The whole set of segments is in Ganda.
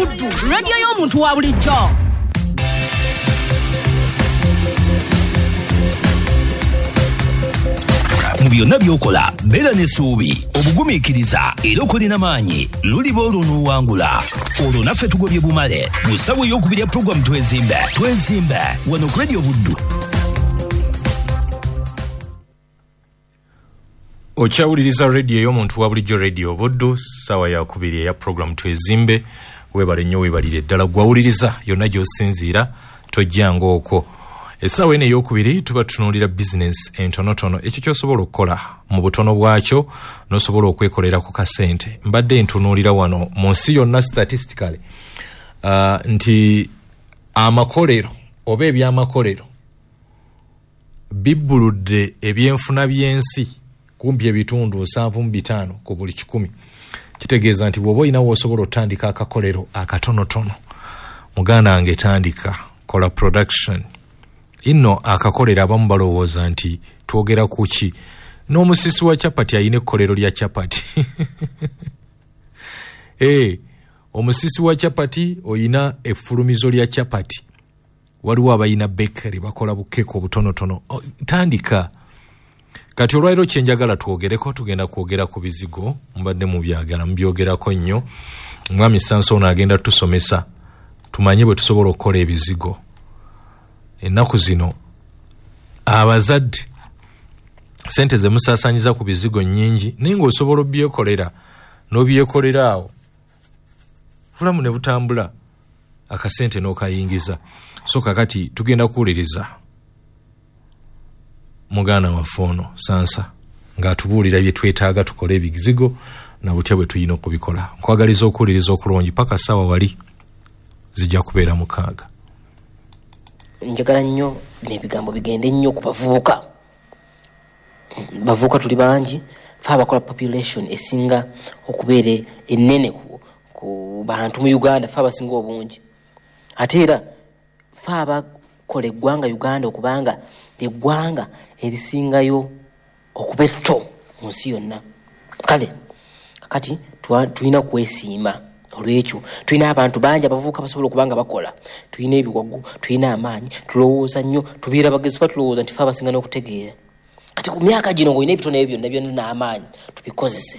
Buddu, radio y'omuntu wa bulijjo. Mu byonna by'okola beera n'essuubi obugumiikiriza era okolina maanyi luliba olunuwangula olwo naffe tugobye bumale mu ssawa ey'okubiri ya pulogulaamu twezimbe wano ku radio Buddu. Okyawuliriza radio y'omuntu wa bulijjo radio Buddu, ssawa ya kubiri ya pulogulaamu twezimbe. Weebale nnyo, weebalire ddala gwawuliriza yonna gy'osinziira tojjanga okwo. Essaawa eno ey'okubiri tuba tutunuulira bizinesi entonotono, ekyo ky'osobola okukola mu butono bwakyo n'osobola okwekolera ku kasente. Mbadde ntunuulira wano mu nsi yonna statistically nti amakolero oba ebyamakolero bibbuludde ebyenfuna by'ensi kumpi ebitundu 7.5 ku buli 100. Kitegeeza nti bw'oba olina w'osobola otandika akakolero akatonotono, muganda wange tandika, kola production. Inno akakolera abamu balowooza nti twogera ku ki? N'omusisi wa chapati ayina ekkolero lya chapati. Omusisi wa chapati oyina effulumizo lya chapati. Waliwo abayina bakery bakola bukeeko obutonotono. Tandika. Kati olwaliro kyenjagala twogereko, tugenda kwogera ku bizigo, mbadde mu byagala mbyogerako nnyo. Mwami Sansoni agenda tusomesa tumanye bwe tusobola okukola ebizigo. Ennaku zino abazadde sente ze musaasanyiza ku bizigo nnyingi, naye ng'osobola obyekolera n'obyekolera awo bulamu ne butambula, akasente n'okayingiza. So kakati tugenda kuwuliriza muganda waffe ono Sansa ng'atubuulira bye twetaaga tukole ebizigo na butya bwe tulina okubikola. Nkwagaliza okuwuliriza okulungi paka ssaawa wali zijja kubeera 6. Njagala nnyo n'ebigambo bigende nnyo ku bavubuka. Bavubuka tuli bangi, fe abakola population esinga okubeera ennene ku bantu mu Uganda, fe abasinga obungi. Ate era fe abakola eggwanga Uganda okubanga eggwanga erisingayo okuba etto mu nsi yonna. Kale kati tulina kwesiima. Olwekyo tulina abantu bangi abavubuka basobola okubanga bakola, tulina ebiwagu, tulina amaanyi, tulowooza nnyo, tubeera bagezi kuba tulowooza nti fe abasinga n'okutegeera. Kati ku myaka gino ng'olina ebitone ebyo byonna byonna n'amaanyi, tubikozese.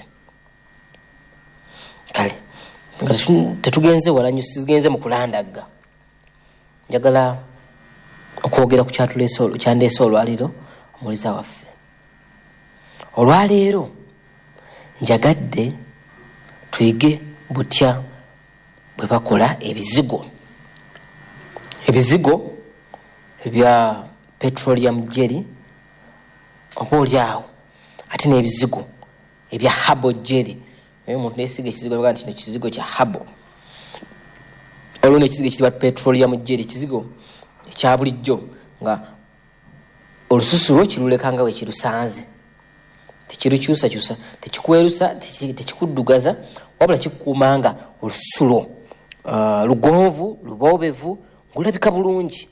Kale tetugenze wala nnyo, sigenze mu kulandagga. Njagala okwogera ku kyandeese olwaleero omuliza waffe. Olwaleero njagadde tuyige butya bwe bakola ebizigo. Ebizigo ebya petroleum jelly oba olyawo, ate n'ebizigo ebya habo jelly. Omuntu neesiga ekizigo baga nti ekizigo kya habo. Olwo n'ekizigo ekitibwa petroleum jelly, ekizigo ekya bulijjo nga olususu lwo kiruleka nga we kirusanze. Tekirukyusakyusa, tekikwerusa, tekikuddugaza, wabula kikuumanga olusulo lugonvu, luboobevu, ngulabika bulungi.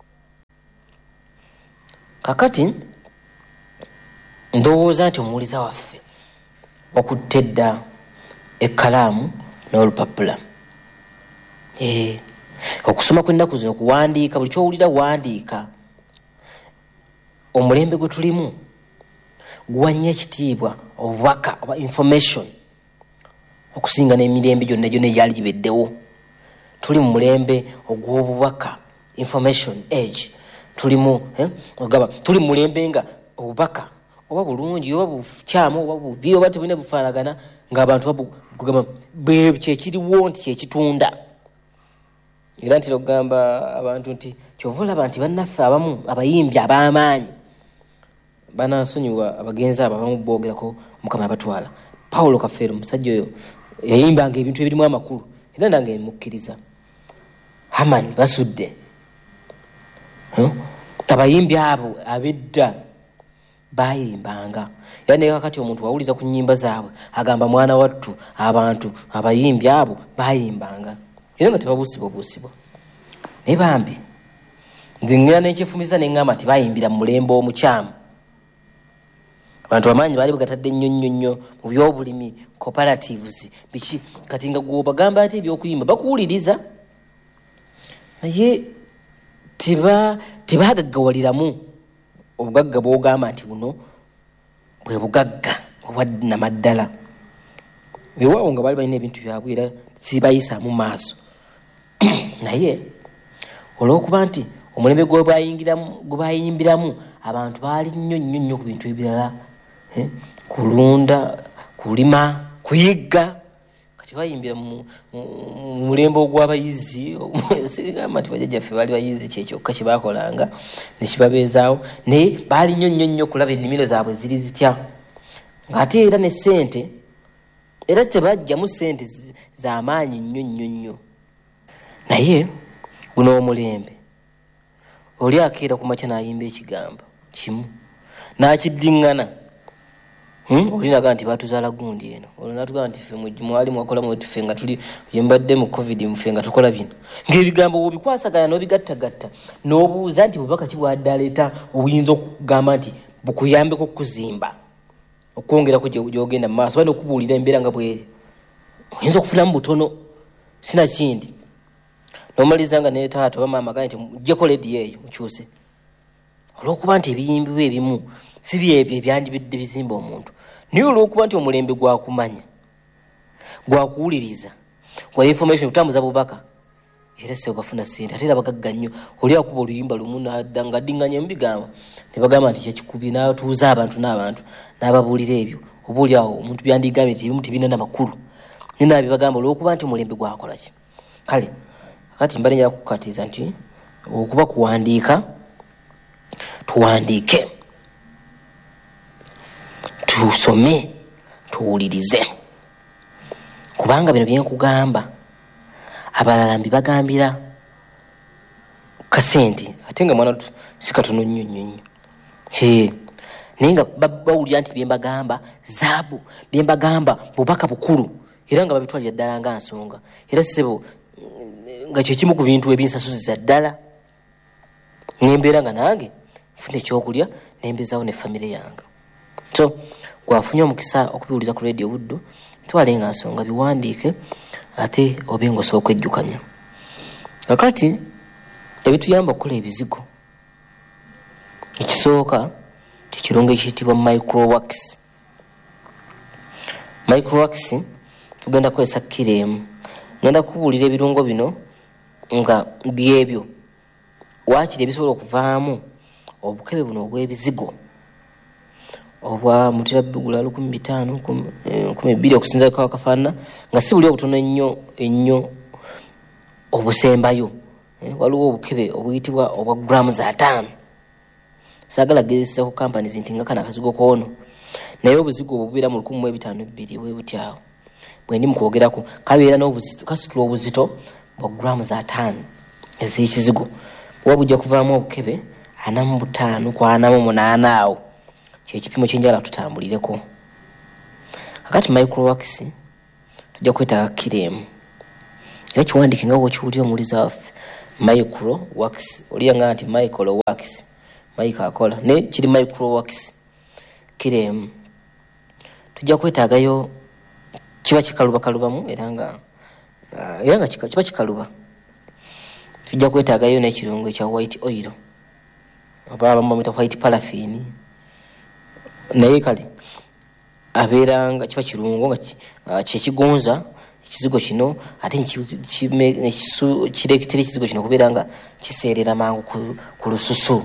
Kakati ndowooza nti omuwuliza waffe okutte dda ekkalaamu n'olupapula. Okusoma kw'ennaku zino kuwandiika, buli kyowulira wandiika. Omulembe gwe tulimu guwanya ekitiibwa obubaka oba information okusinga n'emirembe gyonna egyali gibeddewo. Tuli mu mulembe ogw'obubaka, information age. Tuli mu mulembe nga obubaka oba bulungi oba bukyamu oba bubi oba tebulina bufaanagana ng'abantu bagamba kyekiriwo nti kyekitunda. Era ntera okugamba abantu nti kyova olaba nti bannaffe abamu abayimbi ab'amaanyi banansonyiwa abagenzi abo abamu boogerako Mukama abatwala. Paulo Kafeero omusajja oyo yayimbanga ebintu ebirimu amakulu era nange mukkiriza. Hamani basudde. Abayimbi abo abedda bayimbanga. Era naye kakati omuntu wawuliza ku nnyimba zaabwe agamba mwana wattu abantu abayimbi abo bayimbanga. Era nga tebabuusibwa. Naye bambi nze ngenda n'ekyefumiza ne ngamba nti bayimbira mu mulembe omukyamu. abantu amanyi bali bagatadde nnyo mu byobulimi cooperatives biki kati nga gwo bagamba ati ebyokuyimba bakuwuliriza naye tebagaggawaliramu obugagga bwogamba nti buno bwe bugagga obwannamaddala bewaawo nga bali balina ebintu byabwe era sibayisaamu maaso naye olw'okuba nti omulembe gwe bayimbiramu abantu baali nnyo ku bintu ebirala kulunda kulima kuyigga kati bayimbira mu mulembe ogw'abayizi sigamba nti bajjajjaffe baali bayizi kyekyokka kye bakolanga ne kibabeezaawo naye baali nnyo kulaba ennimiro zaabwe ziri zitya ng'ate era ne ssente era tebajjamu ssente z'amaanyi nnyo naye guno omulembe oli akeera ku makya n'ayimba ekigambo kimu n'akiddiŋŋana olinaga nti batuzaala gundi eno olunatugamba nti ffe mwali mwakola mwetuffe nga tuli yembadde mu covid muffe nga tukola bino ng'ebigambo wobikwasaganya n'obigattagatta n'obuuza nti bubaka ki bwaddaleeta obuyinza okugamba nti bukuyambeko okuzimba okwongerako gyogenda mu maaso bali okubuulira embeera nga bweri oyinza okufunamu butono sinakindi n'omaliriza nga ne taata oba maama gani nti muggyeko lediyo eyo mukyuse olw'okuba nti ebiyimbibwa ebimu si byebyo ebyandibidde bizimba omuntu naye olw'okuba nti omulembe gwakumanya gwakuwuliriza gwa information kutambuza bubaka era se bafuna ssente ate era bagagga nnyo oli akuba oluyimba lumu nadda nga addiŋŋanya mu bigambo ne bagamba nti kyekikubi n'atuuza abantu n'ababuulira ebyo oba oli awo omuntu byandigambye nti ebimu tebirina n'amakulu naye nabyo bagamba olw'okuba nti omulembe gwakola ki kale kati mbale njala kukukatiza nti okuba kuwandiika tuwandiike tusome tuwulirize kubanga bino byenkugamba abalala mbibagambira kasente ate nga mwana si katono nnyo naye nga bawulira nti byembagamba zaabu byembagamba bubaka bukulu era nga babitwalira ddala nga nsonga era sebo nga kyekimu ku bintu ebinsasuziza ddala nembeera nga nange nfuna ekyokulya nembezaawo ne famire yange so gwafunye omukisa okubiwuliza ku radio buddo twale nga nsonga biwandiike ate obe nga osobola okwejjukanya kakati ebituyamba okukola ebizigo ekisooka ekirungo ekiyitibwa microwax tugenda kukozesa kiremu ngenda kubuulira ebirungo bino nga byebyo waakiri ebisobola okuvaamu obukebe buno obw'ebizigo obwa mutera bigula 1500 12 okusinza kwa kafaana nga si buli obutono ennyo obusembayo waliwo obukebe obuyitibwa obwa grams 5 saagala gezesa ku companies nti nga kana akazigo koono naye obuzigo obubeera mu 1502 bwe butyawo bwe ndi mu kwogerako kabeera n'obuzito kasitula obuzito bwa grams 5 ez'ekizigo bwa bujja kuvaamu obukebe 45 kwa 48 awo kyekipimo kyenjala tutambulireko kakati microwax tujja kwetaaga kiremu era kiwandiike nga wokiwulira omuwuliza waffe microwax oliyanga nti microwax maika akola ne kiri microwax kiremu tujja kwetaagayo kiba kikalubamu era nga kiba kikaluba tujja kwetaagayo n'ekirungo ekya white oil oba bamwita white paraffin naye kale abeera nga kiba kirungo nga kyekigonza ekizigo kino ate kirekitera ekizigo kino kubeera nga kiseerera mangu ku lususu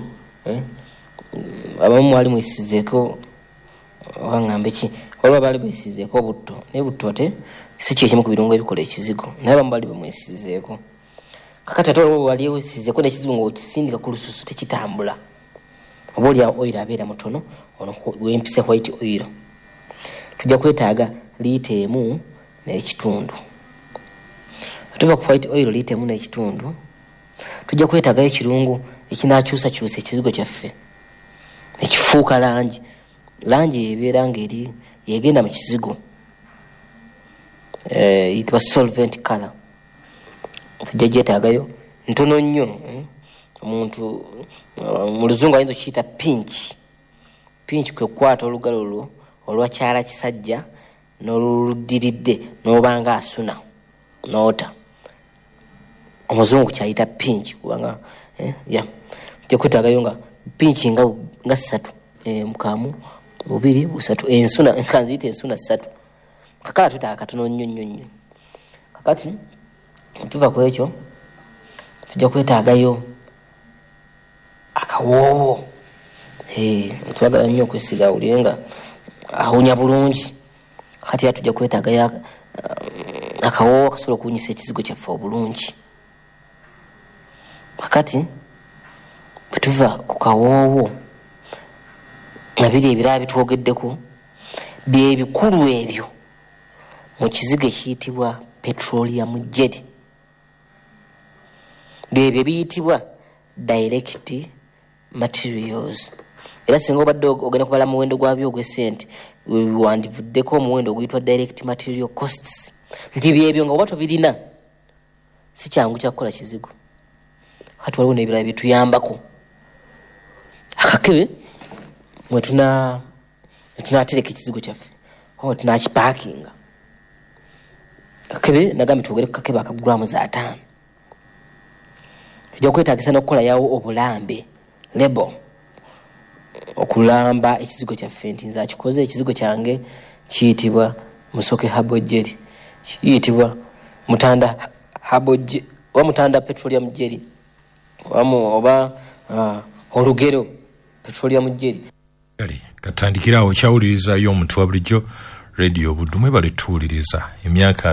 abamu mwali mwesizeeko oba ngambe ki waliwo baali bwesizeeko butto naye butto ate si kyekimu ku birungo ebikola ekizigo naye abamu baali bwemwesizeeko kakati ate wali wesizeeko n'ekizigo ngaokisindika ku lususu tekitambula oba oli oil abeera mutono wempise white oil tujja kwetaaga liita emu n'ekitundu atuva ku white oil liita emu n'ekitundu tujja kwetaagayo ekirungu ekinakyusakyusa ekizigo kyaffe ekifuuka langi ebeera ngaeri yegenda mu kizigo yitibwa solvent color tujja gyetaagayo ntono nnyo omuntu mu luzungu ayinza okiyita pink pinch kwe kwata olugalo olwo olwakyala kisajja n'oludiridde n'obanga asuna n'ota omuzungu kyayita pinch kubanga tekwetaagayo nga pinch nga 3 mukamu 2 3 ensuna kanziyita ensuna 3 kakala tutaaga katono nnyo kakati tuva ku ekyo tujja kwetaagayo akawoowo twagala nnyo okwesiga awulire nga awunya bulungi kati tujja kwetaagayo akawoowo akasobola okuwunyisa ekizigo kyaffe obulungi kakati bwe tuva ku kawoowo nga biri ebirala bitwogeddeko bye bikulu ebyo mu kizigo ekiyitibwa petroleum jelly byebyo biyitibwa direct materials era singa obadde ogenda kubala muwendo gwabyo ogw'essente wandivuddeko omuwendo oguyitwa direct material costs nti byebyo nga oba tobirina si kyangu kyakukola kizigo kati waliwo n'ebirala bituyambako akakebe mwe tunatereka ekizigo kyaffe oba tunakipaakinga akakebe nagambye twogere ku kakebe akagulwamu za 5 tujja kwetagisa n'okukola yawo obulambe lebo okulamba ekizigo kyaffe nti nze akikoze ekizigo kyange kiyitibwa Musoke Habo Jelly kiyitibwa Mutanda Habo oba Mutanda Petroleum Jelly oba Olugero Petroleum Jelly katandikirawo kyawulirizayo omuntu wa bulijjo radio Buddu mwebale tuwuliriza emyaka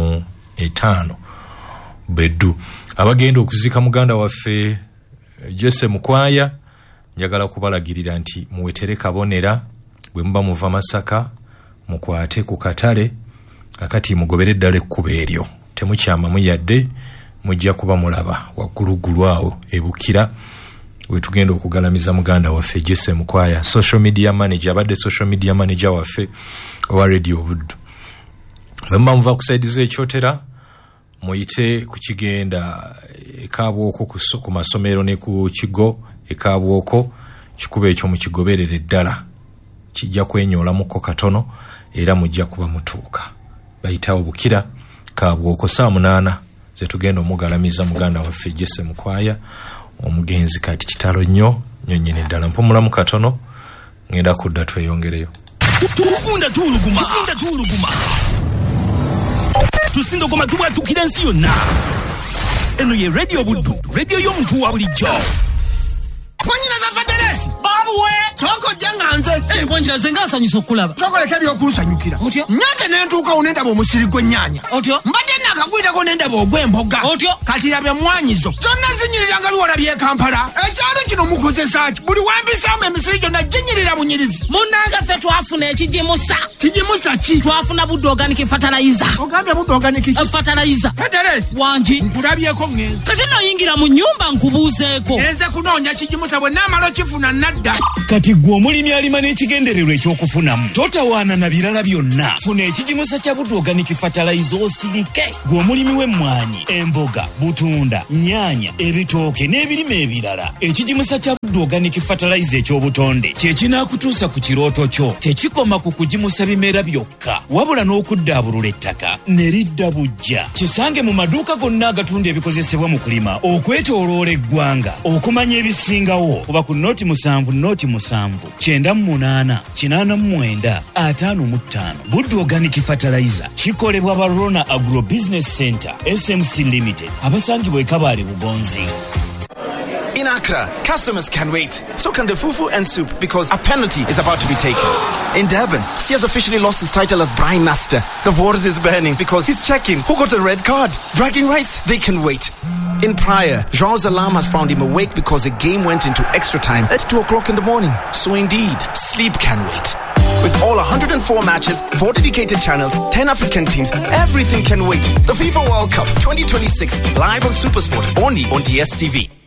25 beddu abagenda okuzika muganda waffe Jesse Mukwaya njagala kubalagirira nti muwetere kabonera bwe muba muva Masaka mukwate ku katale akati mugobere ddala ekkubo eryo temukyama muyadde mujja kuba mulaba waggulugulwawo ebukira we tugenda okugalamiza muganda waffe Jesse Mukwaya social media manager abadde social media manager waffe wa radio Buddu bwe muba muva kusaidiza ekyotera muyite ku kigenda ekabwoko ku masomero ne ku kigo ekabwoko kikuba ekyo mukigoberere ddala kijja kwenyolamuko katono era mujja kuba mutuuka bayitawo bukira kabwoko 8 ze tugenda omugalamiza muganda waffe Jesse Mukwaya omugenzi kati kitalo nnyo nyonyine ddala mpumulamu katono ngenda kudda tweyongereyo tukunda tuluguma tusindogoma tubwatukira ensi yonna eno ye radio Buddu radio y'omuntu wa bulijjo Mwanyina za Federesi babuwe soko janganze mwanyina zenga asanyusa okulaba soko leke byokusanyukira otyo nyate nentuuka onendaba omusiri gw'ennyanya otyo mbadde nakagwirako nendaba ogw'emboga otyo kati yabya mwanyizo zonna zinyiriranga biwala by'e Kampala ekyalo kino mukozesa ki buli wambisaamu emisiri gyonna ginyirira bunyirizi munnanga ffe twafuna ekigimusa ki twafuna Buddu organic fertilizer ogambye Buddu organic fertilizer Federesi wangi nkulabyeko ngenzi kati noyingira mu nnyumba nkubuuzeeko enze kunoonya kigimusa bwe naamala kifuna nadda kati gwe omulimi alima n'ekigendererwa ekyokufunamu totawaana na birala byonna funa ekigimusa kya Buddu organic fertilizer osirike gwe omulimi w'emmwanyi emboga butunda nyaanya ebitooke n'ebirime ebirala ekigimusa kya Buddu organic fertilizer ekyobutonde kye kinaakutuusa ku kirooto kyo tekikoma ku kugimusa bimera byokka wabula n'okuddaabulula ettaka ne lidda bujja kisange mu maduuka gonna agatunda ebikozesebwa mu kulima okwetooloola eggwanga okumanya ebisingawo oba ku noti 7 98 89 55 Buddu organic fertilizer kikolebwa ba Rona Agro Business Center SMC Limited abasangibwa Kabale Bugonzi. In Accra, customers can wait. So can the fufu and soup because a penalty is about to be taken. In Durban, he has officially lost his title as Brine Master. The waters is burning because he's checking who got a red card. Bragging rights, they can wait. In Praia, Jean's alarm has found him awake because the game went into extra time at 2 o'clock in the morning. So indeed, sleep can wait. With all 104 matches, 4 dedicated channels, 10 African teams, everything can wait. The FIFA World Cup 2026 live on SuperSport only on DSTV.